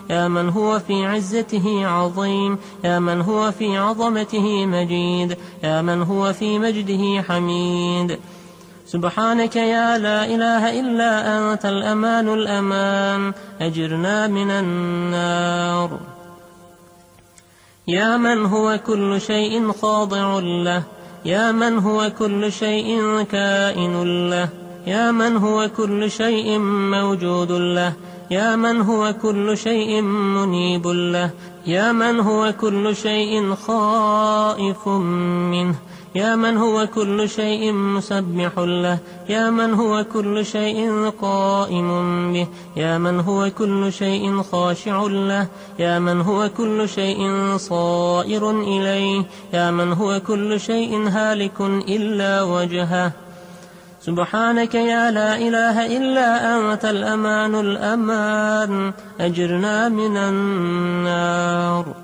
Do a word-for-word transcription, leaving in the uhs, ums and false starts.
يا من هو في عزته عظيم، يا من هو في عظمته مجيد، يا من هو في مجده حميد. سبحانك يا لا إله إلا أنت الأمان الأمان، أجرنا من النار. يا من هو كل شيء خاضع له، يا من هو كل شيء كائن له، يا من هو كل شيء موجود له، يا من هو كل شيء منيب له، يا من هو كل شيء خائف منه، يا من هو كل شيء مسبح له، يا من هو كل شيء قائم به، يا من هو كل شيء خاشع له، يا من هو كل شيء صائر إليه، يا من هو كل شيء هالك إلا وجهه. سبحانك يا لا إله إلا أنت الأمان الأمان، أجرنا من النار.